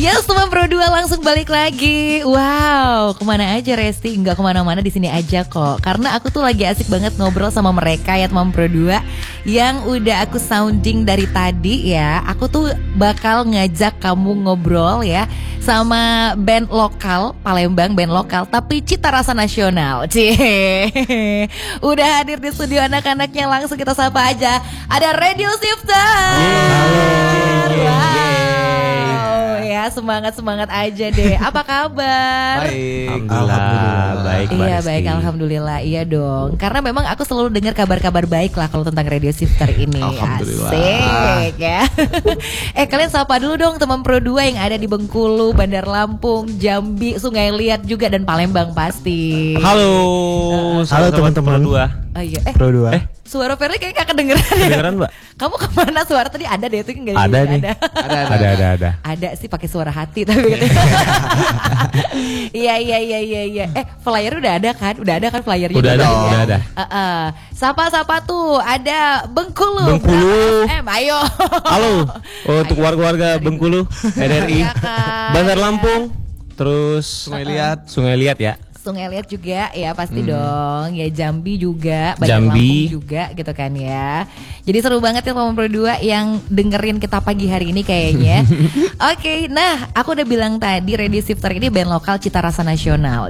Ya, Teman Pro 2 langsung balik lagi. Wow, kemana aja Resti? Enggak kemana-mana, di sini aja kok. Karena aku tuh lagi asik banget ngobrol sama mereka ya Teman Pro 2 yang udah aku sounding dari tadi ya. Aku tuh bakal ngajak kamu ngobrol ya sama band lokal Palembang, band lokal tapi cita rasa nasional. Cie. Udah hadir di studio anak-anaknya, langsung kita sapa aja. Ada Radio Shifter. Wow, ya semangat aja deh. Apa kabar? Baik. Alhamdulillah. Baik. Iya baik, alhamdulillah. Iya dong. Karena memang aku selalu dengar kabar-kabar baik lah kalau tentang Radio Shifter ini. Alhamdulillah. Asik ya. Kalian sapa dulu dong teman Pro 2 yang ada di Bengkulu, Bandar Lampung, Jambi, Sungai Liat juga dan Palembang pasti. Halo. Halo teman-teman. Pro 2. Oh iya. Pro 2. Suara Ferry kayak gak kedengeran ya? Kedengeran, Mbak? Kamu kemana? Suara tadi ada deh, itu enggak Ada nih. Ada. Ada sih pakai suara hati tapi Iya. Flyer udah ada kan? Udah ada kan flyernya? Udah ada. Sapa tuh ada Bengkulu. Ayo. Halo. Untuk warga-warga Bengkulu, RRI, Iya kan? Bandar Lampung, terus Sungai Liat ya. Sungai Liat juga ya pasti dong. Ya Jambi juga, Jambi. Lampung juga gitu kan ya. Jadi seru banget ya Teman Pro 2 yang dengerin kita pagi hari ini kayaknya. Oke, nah aku udah bilang tadi Radio Shifter ini band lokal cita rasa nasional.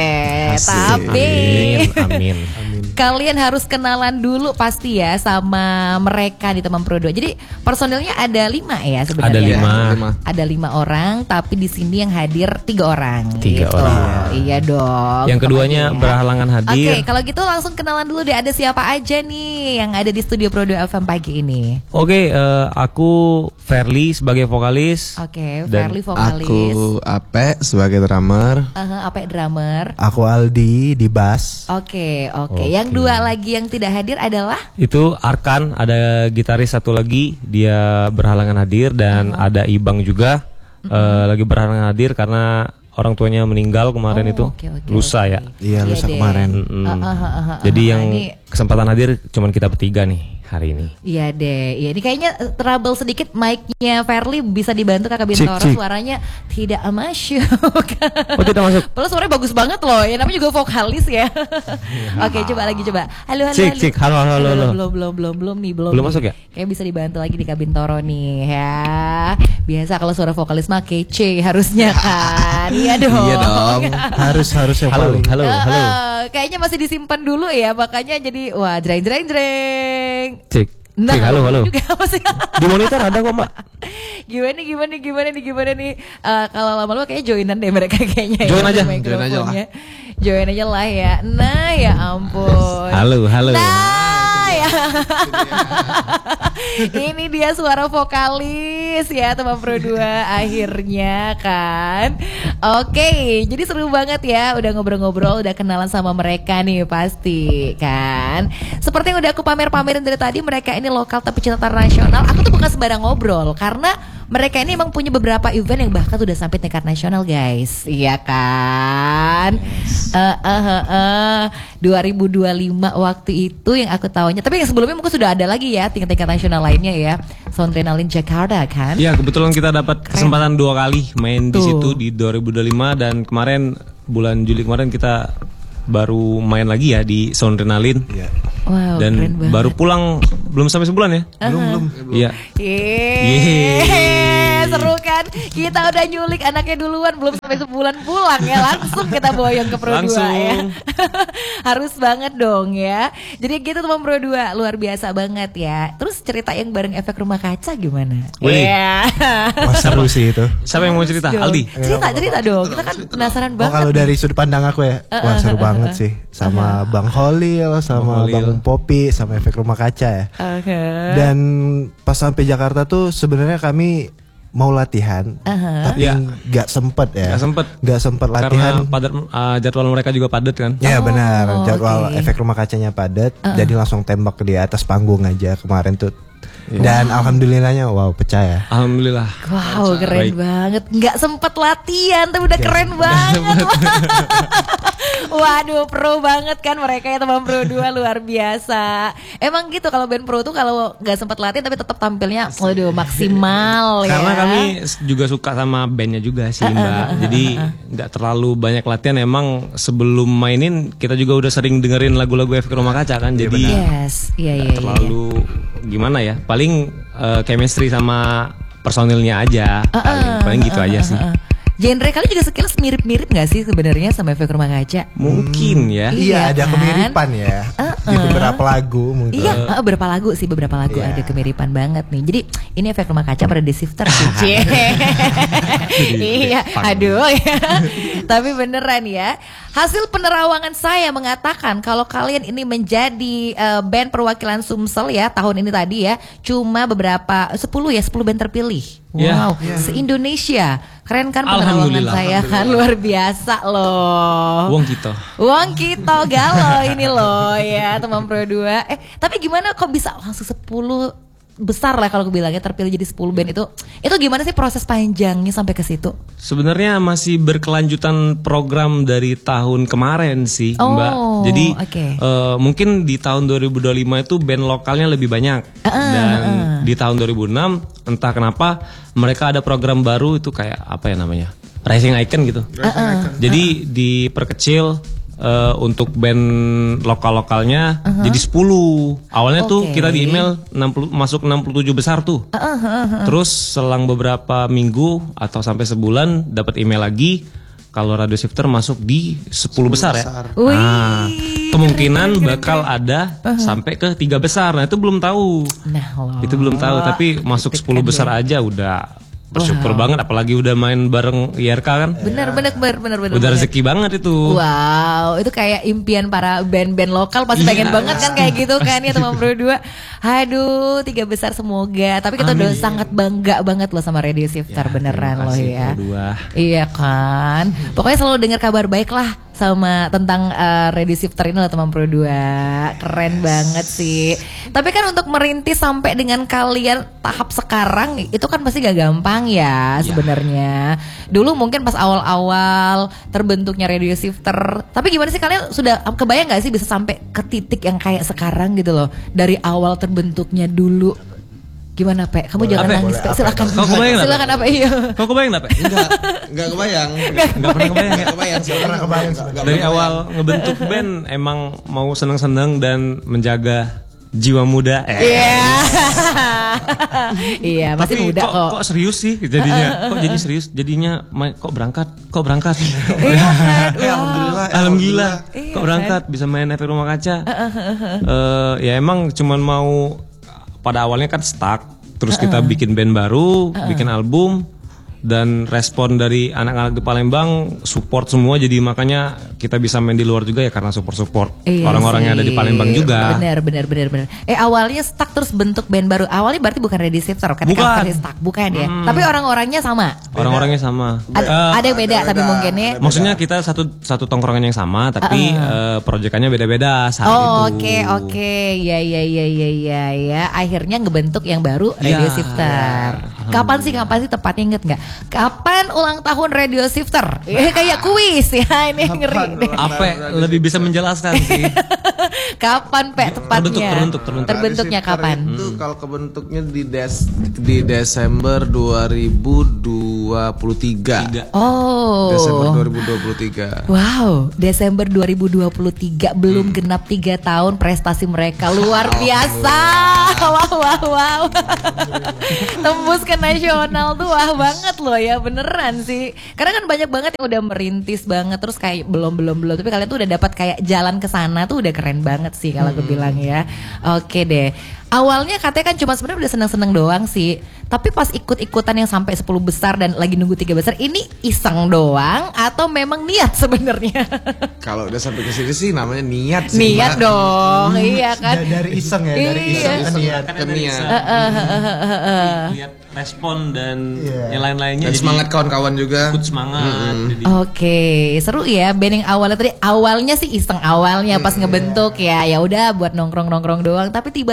Tapi Amin. kalian harus kenalan dulu pasti ya sama mereka di Teman Pro 2. Jadi personilnya ada 5 ya sebenarnya. Ada 5. Ada 5 orang, tapi di sini yang hadir 3 orang. 3 orang. Iya dong. Yang keduanya berhalangan hadir. Oke, kalau gitu langsung kenalan dulu deh. Ada siapa aja nih yang ada di studio Pro 2 FM pagi ini? Oke, aku Verly sebagai vokalis. Oke, Dan Verly vokalis. Aku Ape sebagai drummer. Ape drummer. Aku Aldi di bass. Oke. Yang 2 lagi yang tidak hadir adalah? Itu Arkan, ada gitaris satu lagi, dia berhalangan hadir. Dan ada Ibang juga lagi berhalangan hadir karena orang tuanya meninggal kemarin lusa ya. Iya, lusa deh. kemarin. Jadi yang kesempatan hadir cuman kita bertiga nih hari ini. Iya deh. Iya, ini kayaknya trouble sedikit mic-nya Verly, bisa dibantu Kakak Bintoro. Cik. Suaranya tidak masuk. Oh, tidak masuk. Padahal suaranya bagus banget loh. Ya namanya juga vokalis ya. Oke, coba lagi. Halo. Cik. Halo. Belum nih. Belum masuk ya? Kayak bisa dibantu lagi di Kak Bintoro nih ya. Biasa kalau suara vokalis mah kece harusnya kan. Iya dong. Harus yang paling. Halo. Kayaknya masih disimpan dulu ya, makanya jadi wah jreng. Cik. Nah, Cik, halo. Juga apa sih? Di monitor ada kok, Mbak. Gimana nih? Kalau lama-lama kayaknya joinan deh mereka kayaknya. Join aja lah. Join aja lah ya. Nah, ya ampun. Halo. Nah, ya. Ini dia suara vokalis ya Teman Pro 2 akhirnya kan. Oke, jadi seru banget ya. Udah ngobrol-ngobrol, udah kenalan sama mereka nih pasti kan. Seperti yang udah aku pamerin dari tadi, mereka ini lokal tapi cita rasa nasional. Aku tuh bukan sembarang ngobrol karena mereka ini emang punya beberapa event yang bahkan udah sampai tingkat nasional guys. Iya kan? 2025 waktu itu yang aku tahunya. Tapi yang sebelumnya mungkin sudah ada lagi ya tingkat nasional lainnya ya. Soundrenalin Jakarta kan? Ya, kebetulan kita dapat kesempatan 2 kali main di situ di 2025 dan kemarin bulan Juli kemarin kita baru main lagi ya di Soundrenalin. Iya. Wow, dan keren banget. baru pulang belum sampai sebulan ya? Belum. Iya. Seru kan? Kita udah nyulik anaknya duluan, belum sampai sebulan pulang ya, langsung kita boyong ke Pro 2 ya. Harus banget dong ya. Jadi gitu Teman Pro 2, luar biasa banget ya. Terus cerita yang bareng Efek Rumah Kaca gimana? Iya. Wah, seru sih itu. Siapa yang mau cerita? Aldi. Cerita dong. Kita kan penasaran banget. Kalau dari sudut pandang aku ya, wah seru banget sih. Sama Bang Holil, sama Bang Popi, sama Efek Rumah Kaca ya. Dan pas sampai Jakarta tuh sebenarnya kami mau latihan, tapi nggak sempet latihan. Karena padat, jadwal mereka juga padat kan? Ya benar, jadwal Efek Rumah Kacanya padat, jadi langsung tembak di atas panggung aja kemarin tuh. Dan alhamdulillahnya wow pecah ya. Alhamdulillah. Wow, keren banget. Nggak sempet latihan tapi udah keren banget. Waduh, pro banget kan mereka ya teman Pro 2, luar biasa. Emang gitu kalau band pro tuh kalau nggak sempat latihan tapi tetap tampilnya waduh maksimal ya. Karena kami juga suka sama bandnya juga sih Mbak. Jadi nggak terlalu banyak latihan. Emang sebelum mainin kita juga udah sering dengerin lagu-lagu Efek Rumah Kaca kan. Jadi iya. terlalu gimana ya. Paling chemistry sama personilnya aja. Paling gitu aja sih. Genre kalian juga sekilas mirip-mirip gak sih sebenarnya sama Efek Rumah Kaca? Mungkin ya. Iya, ada kan? kemiripan ya. Di beberapa lagu mungkin. Iya, beberapa lagu ada kemiripan banget nih. Jadi ini Efek Rumah Kaca pada The Shifter sih. Iya, aduh. Tapi beneran ya. Hasil penerawangan saya mengatakan kalau kalian ini menjadi band perwakilan Sumsel ya tahun ini tadi ya, cuma beberapa 10 band terpilih. Wow, se-Indonesia. Keren kan penerawangan saya kan, luar biasa loh. Wong kita galau ini loh ya teman Pro 2. Tapi gimana kok bisa langsung 10 besar lah kalau aku bilangnya terpilih jadi 10 band itu gimana sih proses panjangnya sampai ke situ? Sebenarnya masih berkelanjutan program dari tahun kemarin sih Mbak. Jadi mungkin di tahun 2025 itu band lokalnya lebih banyak dan di tahun 2006 entah kenapa mereka ada program baru itu kayak apa ya namanya Rising Icon gitu. Jadi diperkecil. Untuk band lokal-lokalnya jadi 10. Awalnya tuh kita di email masuk 67 besar tuh. Terus selang beberapa minggu atau sampai sebulan dapat email lagi kalau Radio Shifter masuk di 10 besar ya. Nah, kemungkinan bakal ada sampai ke 3 besar. Nah, itu belum tahu. Itu belum tahu tapi masuk 10 besar aja udah bersyukur banget, apalagi udah main bareng IRK kan. Bener. Udah rezeki banget itu. Wow, itu kayak impian para band-band lokal pasti pengen banget kan kayak gitu kan ya teman Pro 2. Aduh, 3 besar semoga. Tapi kita udah sangat bangga banget loh sama Radio Shifter beneran loh ya. Iya kan. Pokoknya selalu dengar kabar baik lah sama tentang Radio Shifter ini loh teman Pro 2. Keren banget sih. Tapi kan untuk merintis sampai dengan kalian tahap sekarang itu kan pasti gak gampang ya sebenarnya. Dulu mungkin pas awal-awal terbentuknya Radio Shifter. Tapi gimana sih kalian sudah kebayang gak sih bisa sampai ke titik yang kayak sekarang gitu loh. Dari awal terbentuknya dulu. Gimana Pe? Kamu jangan nangis Pe. Silakan. Silakan apa? Iya. Kau kebayang enggak Pe? Enggak kebayang. Enggak pernah kebayang. Dari awal ngebentuk band emang mau seneng-seneng dan menjaga jiwa muda. Iya, masih tapi muda kok. Kok serius sih jadinya? Kok jadi serius? Jadinya kok berangkat? Alhamdulillah. Kok berangkat bisa main Efek Rumah Kaca? Ya emang cuman mau pada awalnya kan stuck, terus kita bikin band baru, bikin album, dan respon dari anak-anak di Palembang support semua, jadi makanya kita bisa main di luar juga ya karena support orang-orang yang ada di Palembang juga. Benar. Awalnya stuck terus bentuk band baru. Awalnya berarti bukan Radio Shifter kan? Bukan stuck, bukan ya. Tapi orang-orangnya sama. Orang-orangnya sama. Ada yang beda tapi mungkin ya. Maksudnya kita satu tongkrongan yang sama tapi proyekannya beda-beda saat itu. Oke. Ya. Akhirnya ngebentuk yang baru Radio Shifter. Kapan sih tepatnya inget nggak? Kapan ulang tahun Radio Shifter? Kayak kuis ya, ini ngeri. Apa lebih bisa menjelaskan sih? Kapan Pe tepatnya? Terbentuknya kapan? Itu kalau kebentuknya di Desember 2023. Desember 2023. Wow, Desember 2023 belum genap 3 tahun prestasi mereka luar biasa. Wow. Tembus ke nasional tuh wah banget loh ya, beneran sih. Karena kan banyak banget yang udah merintis banget terus kayak belum tapi kalian tuh udah dapat kayak jalan ke sana tuh udah keren banget sih kalau gue bilang ya. Oke deh. Awalnya katanya kan cuma sebenarnya udah seneng-seneng doang sih. Tapi pas ikut-ikutan yang sampai 10 besar dan lagi nunggu 3 besar ini iseng doang atau memang niat sebenarnya? Kalau udah sampai ke sini sih namanya niat sih. Niat dong, iya kan? Dari iseng ya, dari iseng ke niat. Lihat respon dan yang lain-lainnya. Dan semangat kawan-kawan juga. Ikut semangat. Oke, seru ya. Band yang awalnya sih iseng awalnya pas ngebentuk ya udah buat nongkrong doang. Tapi tiba-tiba ke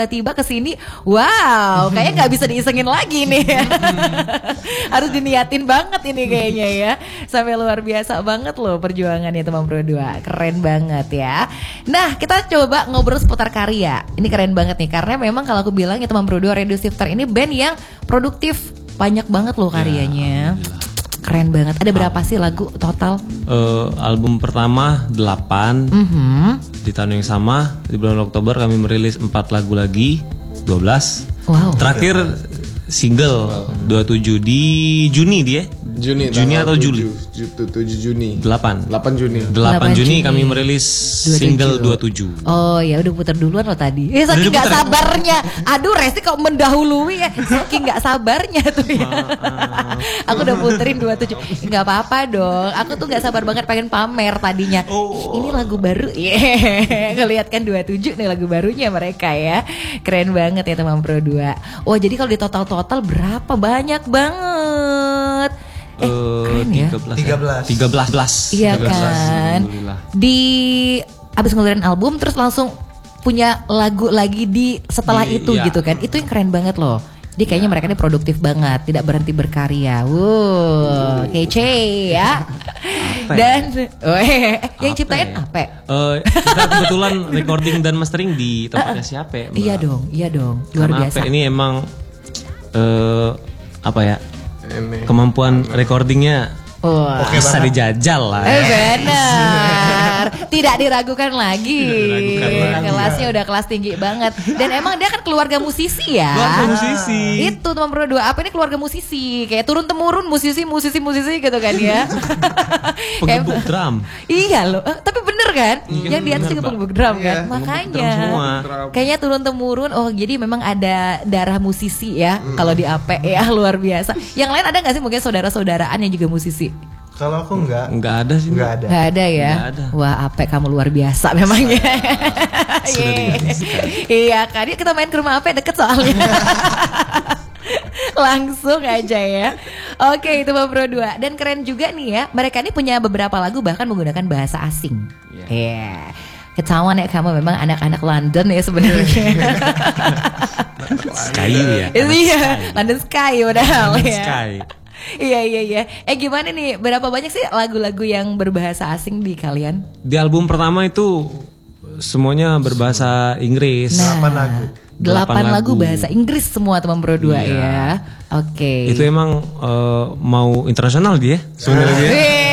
kesini, wow, kayaknya nggak bisa diisengin lagi nih. Harus diniatin banget ini kayaknya ya. Sampai luar biasa banget loh perjuangannya teman Pro 2. Keren banget ya. Nah, kita coba ngobrol seputar karya. Ini keren banget nih, karena memang kalau aku bilang ya teman Pro 2 Radio Shifter ini band yang produktif. Banyak banget loh karyanya. Keren banget. Ada berapa sih lagu total? Album pertama 8. Di tahun yang sama, di bulan Oktober kami merilis 4 lagu lagi, 12. Wow. Terakhir single 27 di Juni dia. Juni atau Juli? 7 Juni. 8 Juni. 8 Juni kami merilis single 27. Oh ya udah putar duluan loh tadi. Saking gak sabarnya. Aduh Resti kok mendahului ya. Saking gak sabarnya tuh ya. Aku udah puterin 27. Gak apa-apa dong. Aku tuh gak sabar banget pengen pamer tadinya. Ini lagu baru. Ngeliat kan 27 nih lagu barunya mereka ya. Keren banget ya teman Pro 2. Oh jadi kalau di total berapa? Banyak banget. Keren ya? 13. Iya kan. Di abis ngeluarin album terus langsung punya lagu lagi di setelah itu gitu kan. Itu yang keren banget loh. Jadi kayaknya mereka ini produktif banget, tidak berhenti berkarya. Wow, kece ya. Dan yang ciptain Ape. Kita kebetulan recording dan mastering di tempatnya si Ape. Iya dong, luar biasa. Ape ini emang apa ya? Kemampuan recordingnya bisa dijajal lah. Benar. Tidak diragukan lagi. Kelasnya udah kelas tinggi banget. Dan emang dia kan keluarga musisi ya. Keluarga musisi. Itu teman Pro 2. Apa ini keluarga musisi? Kayak turun temurun musisi gitu kan ya. Penggebuk drum. Iya loh. Tapi bener kan? Yang di atas juga penggebuk drum kan. Makanya. Kayaknya turun temurun. Oh jadi memang ada darah musisi ya. Kalau di Ape ya luar biasa. Yang lain ada nggak sih mungkin saudara-saudaraan yang juga musisi? Kalau aku enggak ada sih. Enggak ada ya. Nggak ada. Wah, Ape kamu luar biasa memang ya. Iya kan. Kita main ke rumah Ape deket soalnya. Langsung aja ya. Oke, itu Bang Pro 2. Dan keren juga nih ya. Mereka ini punya beberapa lagu bahkan menggunakan bahasa asing. Iya. Ketahuan ya kamu memang anak-anak London ya sebenarnya. Sky ya. Iya, London Sky padahal ya. Sky. Iya. Gimana nih? Berapa banyak sih lagu-lagu yang berbahasa asing di kalian? Di album pertama itu semuanya berbahasa Inggris. 8 lagu bahasa Inggris semua teman Pro 2 ya. Oke. Itu emang mau internasional dia sebenarnya.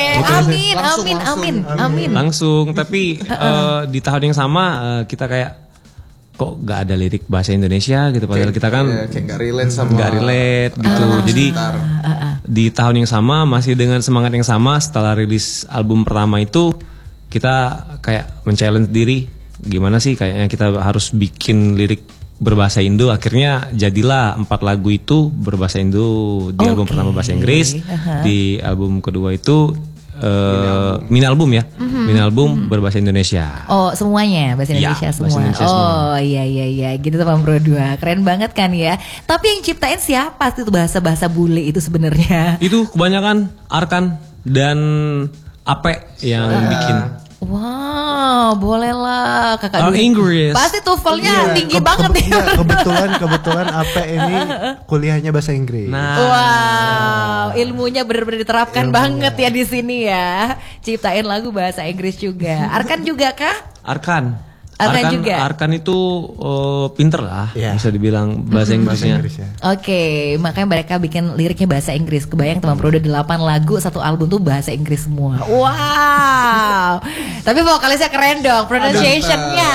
Amin. Langsung. Tapi di tahun yang sama kita kayak kok gak ada lirik bahasa Indonesia gitu, padahal kita kan kayak gak relate sama gitu. Jadi di tahun yang sama masih dengan semangat yang sama, setelah rilis album pertama itu kita kayak men-challenge diri, gimana sih kayaknya kita harus bikin lirik berbahasa Indo. Akhirnya jadilah 4 lagu itu berbahasa Indo di album pertama bahasa Inggris. Di album kedua itu mini album ya. Mini album berbahasa Indonesia. Oh, semuanya bahasa Indonesia semua. Bahasa Indonesia semua. Iya. Gitu teman Pro 2. Keren banget kan ya. Tapi yang ciptain siapa sih itu bahasa bule itu sebenarnya? Itu kebanyakan Arkan dan Ape yang bikin. Wow, bolehlah kakak dulu. Inggris. Pasti TOEFL-nya tinggi banget nih. Kebetulan Ape ini kuliahnya bahasa Inggris. Wow, ilmunya benar-benar diterapkan banget ya di sini ya. Ciptain lagu bahasa Inggris juga. Arkan juga kah? Arkan juga. Arkan itu pinter lah, bisa dibilang bahasa Inggrisnya. Oke, makanya mereka bikin liriknya bahasa Inggris. Kebayang teman Pro 2 8 lagu satu album tuh bahasa Inggris semua. Wow. Tapi vokalisnya keren dong, pronunciation-nya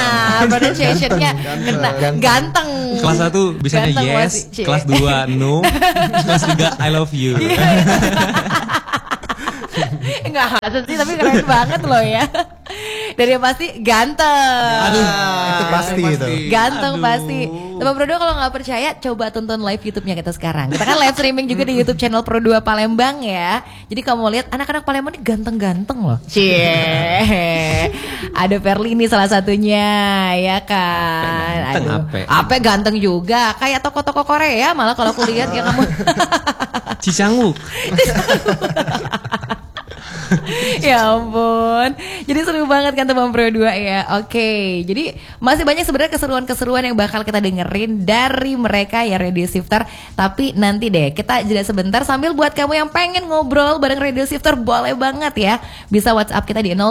ganteng. Kelas 1 bisanya Ganteng yes, kelas 2 no, kelas 3 I love you. Enggak sih, tapi keren banget loh ya. Dan yang pasti ganteng. Aduh, itu pasti itu. Ganteng pasti. Teman Pro 2 kalau nggak percaya coba tonton live YouTube-nya kita sekarang. Kita kan live streaming juga di YouTube channel Pro 2 Palembang ya. Jadi kamu mau lihat anak-anak Palembang ini ganteng-ganteng loh. Cie. Ada Perlini salah satunya ya kan. Aduh. Ape ganteng juga. Kayak toko-toko Korea malah kalau aku lihat ya kamu. Cicanguk. Ya ampun. Jadi seru banget kan teman Pro 2 ya. Oke. Jadi masih banyak sebenarnya keseruan-keseruan yang bakal kita dengerin dari mereka ya Radio Shifter. Tapi nanti deh kita jeda sebentar sambil buat kamu yang pengen ngobrol bareng Radio Shifter boleh banget ya. Bisa WhatsApp kita di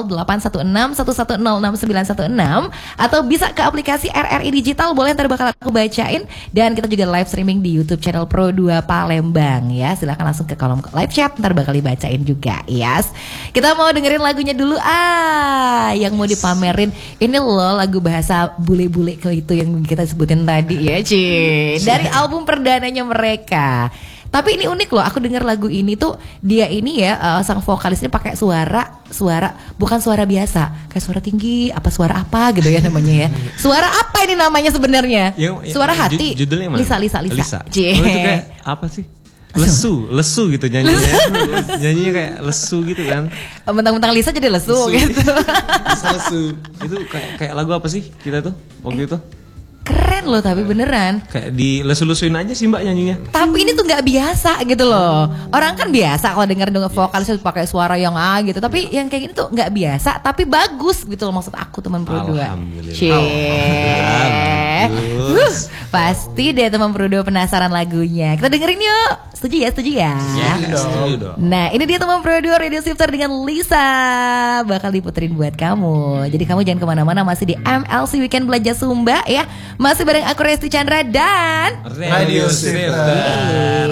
0816 1106 916 atau bisa ke aplikasi RRI Digital boleh ntar bakal aku bacain. Dan kita juga live streaming di YouTube channel Pro 2 Palembang ya. Silahkan langsung ke kolom live chat ntar bakal dibacain juga. Yes. Kita mau dengerin lagunya dulu yang mau dipamerin. Ini loh lagu bahasa bule-bule itu yang kita sebutin tadi ya, dari album perdananya mereka. Tapi ini unik loh, aku dengar lagu ini tuh dia ini ya sang vokalisnya pakai suara bukan suara biasa, kayak suara tinggi, suara apa gitu ya namanya ya. Suara apa ini namanya sebenarnya? Suara hati. Judulnya mana? Lisa. Itu kayak apa sih? Lesu gitu nyanyinya. Nyanyinya kayak lesu gitu kan. Mentang-mentang Lisa jadi lesu gitu. Lesu. Itu kayak lagu apa sih kita tuh waktu itu? Keren loh tapi beneran. Kayak di lesu-lesuin aja sih Mbak nyanyinya. Tapi ini tuh nggak biasa gitu loh. Orang kan biasa kalau denger vokalis pakai suara yang gitu. Tapi yang kayak gini tuh nggak biasa tapi bagus gitu loh maksud aku teman Pro 2. Alhamdulillah. Pasti deh teman Pro 2 penasaran lagunya. Kita dengerin yuk. Setuju ya? Setuju dong. Nah ini dia teman Pro 2 Radio Shifter dengan Lisa. Bakal diputerin buat kamu. Jadi kamu jangan kemana-mana, masih di MLC Weekend Belanja Sumba ya. Masih bareng aku Resti Chandra dan Radio Shifter.